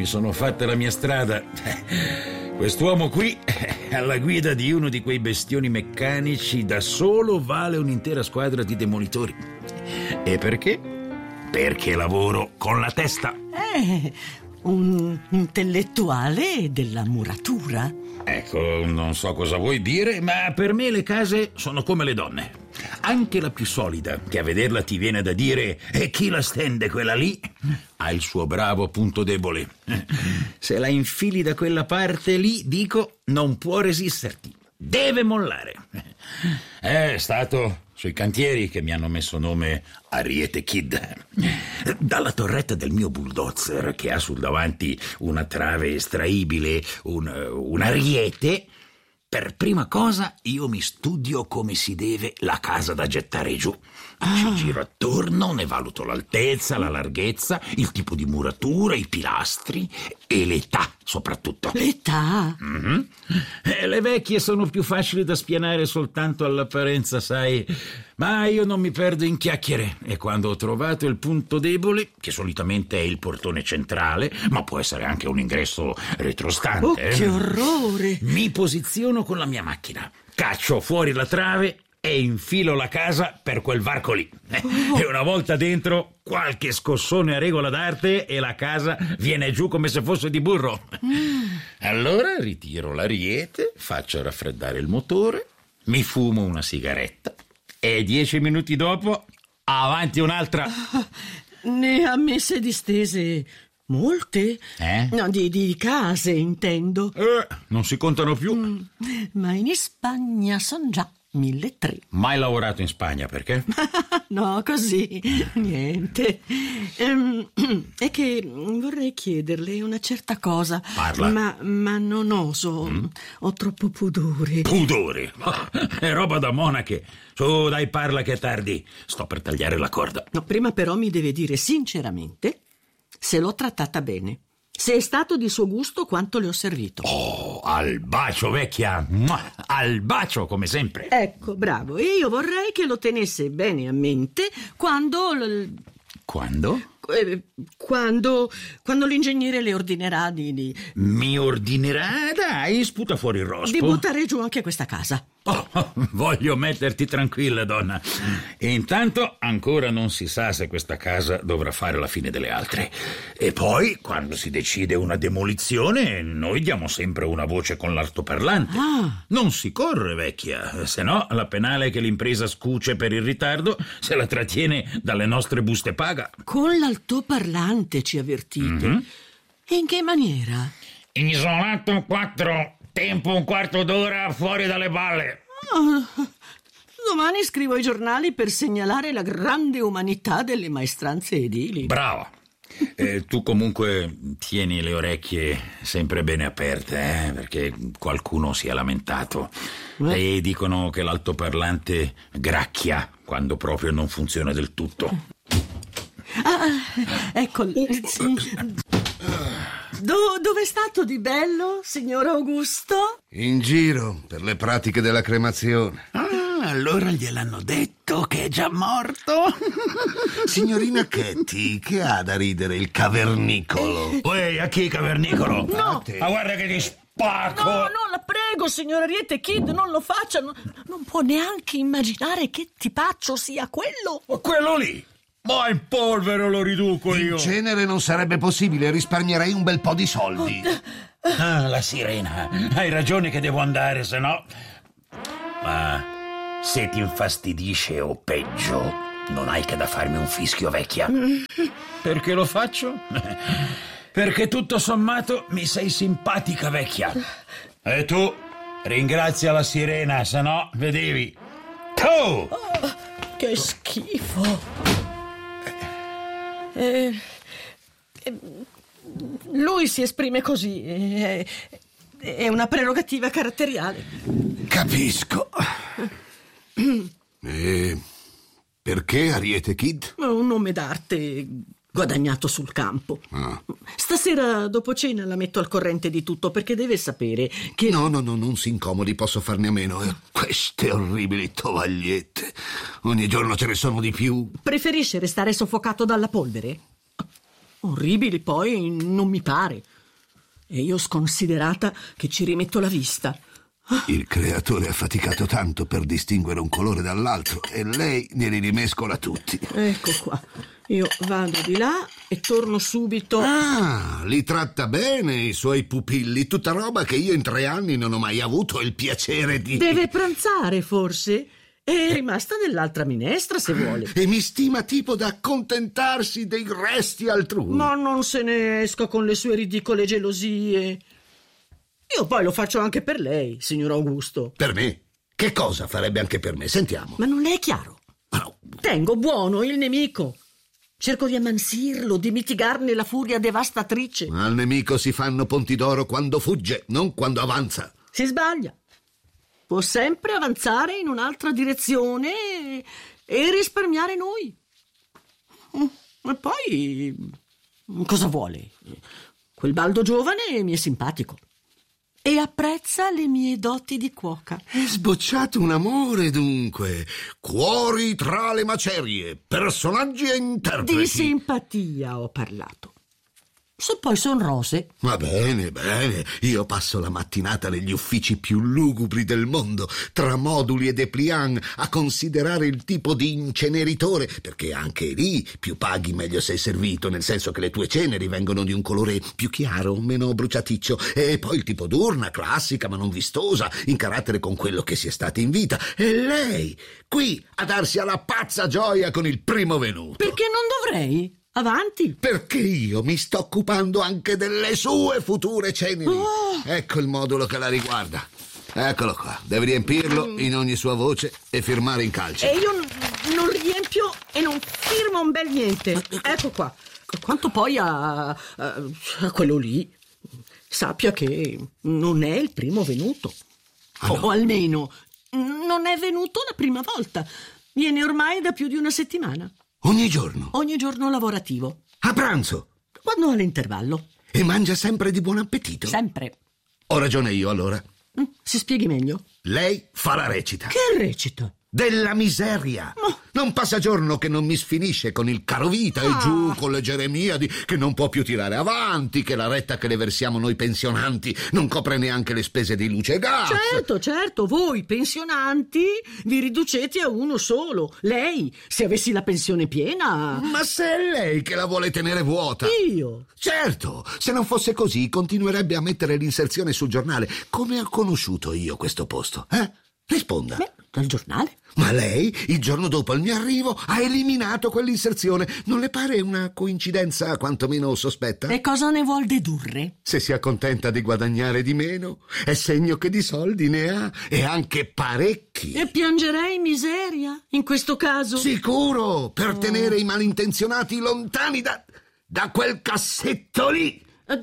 sono fatta la mia strada. Quest'uomo qui, alla guida di uno di quei bestioni meccanici, da solo vale un'intera squadra di demolitori. E perché? Perché lavoro con la testa. Un intellettuale della muratura. Ecco, non so cosa vuoi dire, ma per me le case sono come le donne. Anche la più solida, che a vederla ti viene da dire «E chi la stende quella lì?» ha il suo bravo punto debole. Se la infili da quella parte lì, dico, non può resisterti. Deve mollare. È stato sui cantieri che mi hanno messo nome Ariete Kid. Dalla torretta del mio bulldozer, che ha sul davanti una trave estraibile, un ariete, per prima cosa io mi studio come si deve la casa da gettare giù. Ci giro attorno, ne valuto l'altezza, la larghezza, il tipo di muratura, i pilastri e l'età soprattutto. L'età? Mm-hmm. Le vecchie sono più facili da spianare soltanto all'apparenza, sai, ma io non mi perdo in chiacchiere e quando ho trovato il punto debole, che solitamente è il portone centrale, ma può essere anche un ingresso retrostante, Oh, che orrore! mi posiziono con la mia macchina, caccio fuori la trave e infilo la casa per quel varco lì. E una volta dentro, qualche scossone a regola d'arte e la casa viene giù come se fosse di burro. Allora ritiro l'ariete, faccio raffreddare il motore, mi fumo una sigaretta e 10 minuti dopo avanti un'altra. Ne ha messe distese molte? No, di case intendo. Non si contano più. Ma in Spagna son già 1.300. Mai lavorato in Spagna, perché? No, così, niente. È che vorrei chiederle una certa cosa. Parla. Ma non oso. Ho troppo pudore. Pudore? È roba da monache. Su, dai, parla che è tardi. Sto per tagliare la corda. No, prima però mi deve dire sinceramente se l'ho trattata bene. Se è stato di suo gusto quanto le ho servito. Oh, al bacio, vecchia. Mua, al bacio, come sempre. Ecco, bravo. E io vorrei che lo tenesse bene a mente quando... Quando? Quando l'ingegnere le ordinerà di... Mi ordinerà? Dai, sputa fuori il rospo. Di buttare giù anche questa casa. Voglio metterti tranquilla, donna. E intanto ancora non si sa se questa casa dovrà fare la fine delle altre. E poi, quando si decide una demolizione, noi diamo sempre una voce con l'altoparlante. Non si corre, vecchia, se no la penale che l'impresa scuce per il ritardo se la trattiene dalle nostre buste paga. Con l'altoparlante ci avvertite? E in che maniera? Isolato 4, tempo un quarto d'ora fuori dalle balle. Domani scrivo ai giornali per segnalare la grande umanità delle maestranze edili. Brava. Tu comunque tieni le orecchie sempre bene aperte, perché qualcuno si è lamentato. E dicono che l'altoparlante gracchia quando proprio non funziona del tutto. Ecco. Dove è stato di bello, signor Augusto? In giro per le pratiche della cremazione. Allora gliel'hanno detto che è già morto? Signorina Ketty, che ha da ridere il cavernicolo? Uè, a chi cavernicolo? No. Ma guarda che ti spacco! No, la prego, signor Ariete Kid, non lo faccia. Non può neanche immaginare che tipaccio sia quello. Ma quello lì? Ma in polvere lo riduco io. In cenere non sarebbe possibile, risparmierei un bel po' di soldi. La sirena. Hai ragione che devo andare, se no... Ma se ti infastidisce o peggio, non hai che da farmi un fischio, vecchia. Perché lo faccio? Perché tutto sommato mi sei simpatica, vecchia. E tu ringrazia la sirena, se no, vedevi. Tu! Che schifo. Lui si esprime così. È una prerogativa caratteriale. Capisco. E perché Ariete Kid? Un nome d'arte guadagnato sul campo. Stasera dopo cena la metto al corrente di tutto, perché deve sapere che... No, non si incomodi, posso farne a meno. Queste orribili tovagliette. Ogni giorno ce ne sono di più. Preferisce restare soffocato dalla polvere? Orribili poi non mi pare. E io sconsiderata che ci rimetto la vista. Il creatore ha faticato tanto per distinguere un colore dall'altro e lei glieli rimescola tutti. Ecco qua. Io vado di là e torno subito. Ah, li tratta bene i suoi pupilli. Tutta roba che io in 3 anni non ho mai avuto il piacere di... Deve pranzare, forse? È rimasta nell'altra minestra, se vuole. E mi stima tipo da accontentarsi dei resti altrui. Ma non se ne esca con le sue ridicole gelosie. Io poi lo faccio anche per lei, signor Augusto. Per me? Che cosa farebbe anche per me? Sentiamo. Ma non le è chiaro? Ma no. Tengo buono il nemico. Cerco di ammansirlo, di mitigarne la furia devastatrice. Al nemico si fanno ponti d'oro quando fugge, non quando avanza. Si sbaglia. Può sempre avanzare in un'altra direzione e risparmiare noi. E poi, cosa vuole? Quel baldo giovane mi è simpatico e apprezza le mie doti di cuoca. È sbocciato un amore, dunque. Cuori tra le macerie, personaggi e interpreti. Di simpatia ho parlato. Se poi son rose. Va bene, bene. Io passo la mattinata negli uffici più lugubri del mondo, tra moduli e dépliant, a considerare il tipo di inceneritore, perché anche lì più paghi meglio sei servito, nel senso che le tue ceneri vengono di un colore più chiaro, meno bruciaticcio, e poi il tipo d'urna, classica ma non vistosa, in carattere con quello che si è stati in vita. E lei, qui, a darsi alla pazza gioia con il primo venuto. Perché non dovrei? Avanti. Perché io mi sto occupando anche delle sue future ceneri. Ecco il modulo che la riguarda. Eccolo qua. Devi riempirlo in ogni sua voce e firmare in calce. E io non riempio e non firmo un bel niente. Ecco qua. Quanto poi a quello lì, sappia che non è il primo venuto. Ah, no? O almeno non è venuto la prima volta. Viene ormai da più di una settimana. Ogni giorno? Ogni giorno lavorativo. A pranzo? Quando all'intervallo. E mangia sempre di buon appetito? Sempre. Ho ragione io, allora. Si spieghi meglio? Lei fa la recita. Che recita? Della miseria. Non passa giorno che non mi sfinisce con il carovita e giù con le Geremiadi, che non può più tirare avanti, che la retta che le versiamo noi pensionanti non copre neanche le spese di luce e gas. Certo, voi pensionanti vi riducete a uno solo. Lei, se avessi la pensione piena... Ma se è lei che la vuole tenere vuota. Io? Certo, se non fosse così continuerebbe a mettere l'inserzione sul giornale. Come ho conosciuto io questo posto? Risponda. Beh, dal giornale? Ma lei, il giorno dopo il mio arrivo, ha eliminato quell'inserzione. Non le pare una coincidenza quantomeno sospetta? E cosa ne vuol dedurre? Se si accontenta di guadagnare di meno, è segno che di soldi ne ha, e anche parecchi. E piangerei miseria, in questo caso? Sicuro, per tenere i malintenzionati lontani da quel cassetto lì.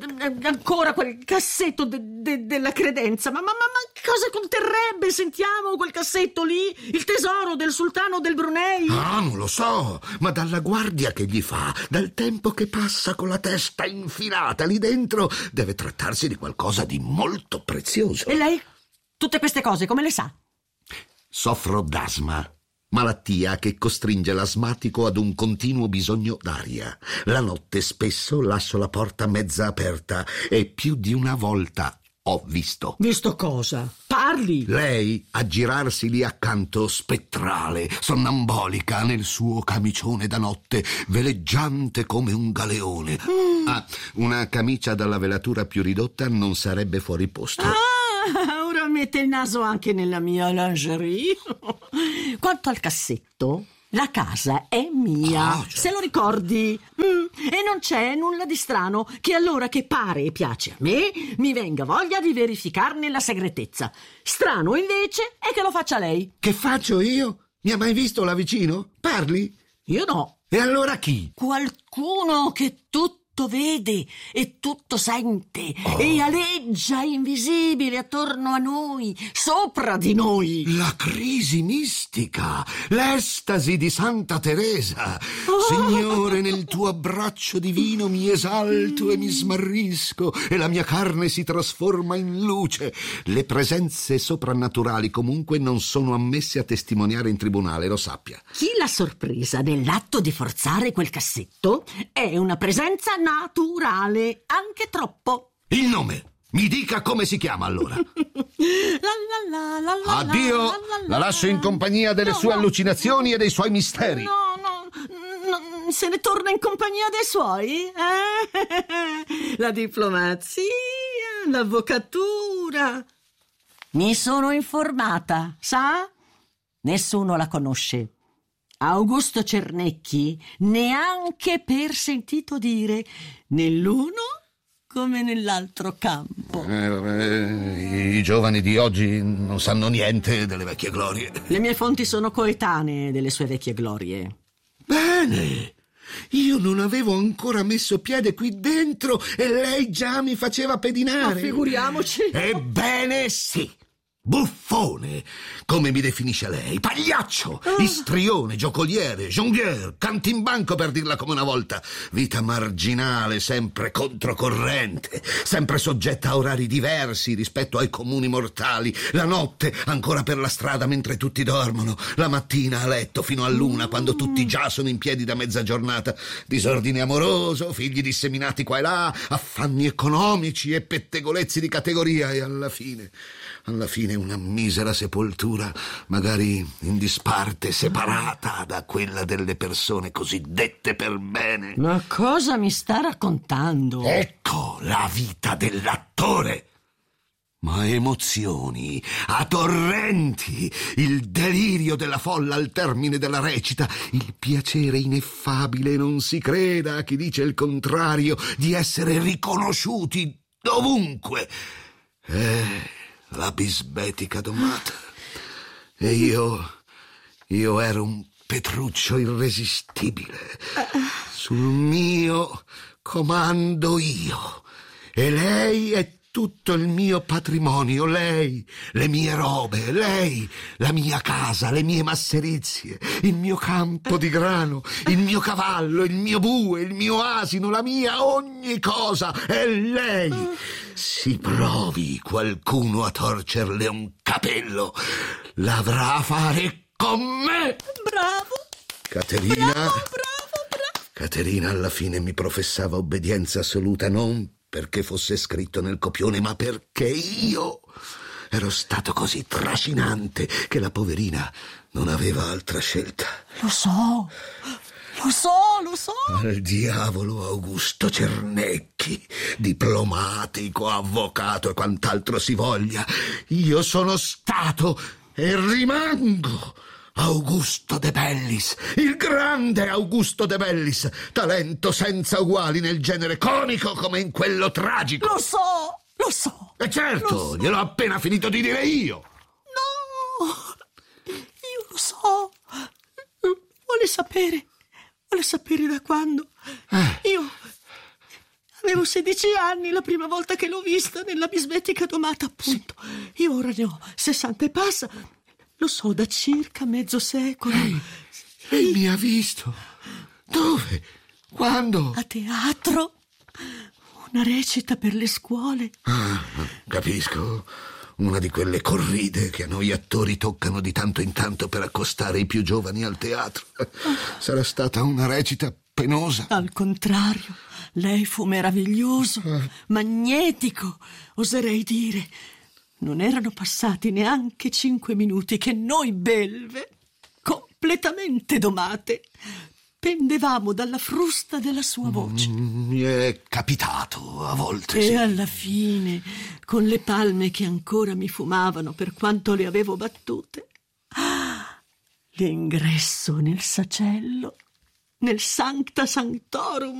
Ancora quel cassetto della credenza. Ma cosa conterrebbe, sentiamo, quel cassetto lì? Il tesoro del sultano del Brunei? Ah, non lo so, ma dalla guardia che gli fa, dal tempo che passa con la testa infilata lì dentro, deve trattarsi di qualcosa di molto prezioso. E lei tutte queste cose come le sa? Soffro d'asma. Malattia che costringe l'asmatico ad un continuo bisogno d'aria. La notte spesso lascio la porta mezza aperta e più di una volta ho visto. Visto cosa? Parli! Lei a girarsi lì accanto, spettrale, sonnambolica, nel suo camicione da notte, veleggiante come un galeone. Una camicia dalla velatura più ridotta non sarebbe fuori posto. Ora mette il naso anche nella mia lingerie. Quanto al cassetto, la casa è mia, certo. Se lo ricordi. E non c'è nulla di strano che allora che pare e piace a me mi venga voglia di verificarne la segretezza. Strano invece è che lo faccia lei. Che faccio io? Mi ha mai visto là vicino? Parli? Io no. E allora chi? Qualcuno che tutto vede e tutto sente e aleggia invisibile attorno a noi, sopra di noi. La crisi mistica, l'estasi di Santa Teresa. Signore, nel tuo abbraccio divino mi esalto e mi smarrisco e la mia carne si trasforma in luce. Le presenze soprannaturali comunque non sono ammesse a testimoniare in tribunale, lo sappia. Chi l'ha sorpresa nell'atto di forzare quel cassetto è una presenza naturale, anche troppo. Il nome. Mi dica come si chiama allora. Addio, la lascio in compagnia delle sue allucinazioni e dei suoi misteri. No, se ne torna in compagnia dei suoi? La diplomazia, l'avvocatura. Mi sono informata, sa? Nessuno la conosce. Augusto Cernecchi neanche per sentito dire, nell'uno come nell'altro campo. I giovani di oggi non sanno niente delle vecchie glorie. Le mie fonti sono coetanee delle sue vecchie glorie. Bene, io non avevo ancora messo piede qui dentro e lei già mi faceva pedinare. Ma figuriamoci. Ebbene sì. Buffone, come mi definisce lei, pagliaccio, istrione, giocoliere, jonglier, cantimbanco per dirla come una volta, vita marginale, sempre controcorrente, sempre soggetta a orari diversi rispetto ai comuni mortali, la notte ancora per la strada mentre tutti dormono, la mattina a letto fino all'una quando tutti già sono in piedi da mezza giornata, disordine amoroso, figli disseminati qua e là, affanni economici e pettegolezzi di categoria e alla fine una misera sepoltura, magari in disparte, separata da quella delle persone cosiddette per bene. Ma cosa mi sta raccontando? Ecco la vita dell'attore. Ma emozioni a torrenti, il delirio della folla al termine della recita, il piacere ineffabile, non si creda a chi dice il contrario, di essere riconosciuti dovunque. La bisbetica domata. E io ero un Petruccio irresistibile. Sul mio comando io. E lei è tutto il mio patrimonio, lei, le mie robe, lei, la mia casa, le mie masserizie, il mio campo di grano, il mio cavallo, il mio bue, il mio asino, la mia ogni cosa, è lei. Si provi qualcuno a torcerle un capello, l'avrà a fare con me. Bravo. Caterina. Bravo. Caterina alla fine mi professava obbedienza assoluta, non perché fosse scritto nel copione, ma perché io ero stato così trascinante che la poverina non aveva altra scelta. Lo so. Al diavolo Augusto Cernecchi, diplomatico, avvocato e quant'altro si voglia. Io sono stato e rimango Augusto De Bellis, il grande Augusto De Bellis, talento senza uguali nel genere comico come in quello tragico. Lo so. E certo, gliel'ho appena finito di dire io. No, io lo so. Vuole sapere da quando? Io avevo 16 anni la prima volta che l'ho vista nella bisbetica domata, appunto. Sì. Io ora ne ho 60 e passa. Lo so da circa mezzo secolo. Lei mi ha visto? Dove? Quando? A teatro. Una recita per le scuole. Capisco. Una di quelle corride che a noi attori toccano di tanto in tanto per accostare i più giovani al teatro. Sarà stata una recita penosa. Al contrario, lei fu meraviglioso, magnetico, oserei dire. Non erano passati neanche 5 minuti che noi belve, completamente domate, pendevamo dalla frusta della sua voce. Mi è capitato a volte. E alla fine, con le palme che ancora mi fumavano per quanto le avevo battute, l'ingresso nel sacello, nel Sancta Sanctorum,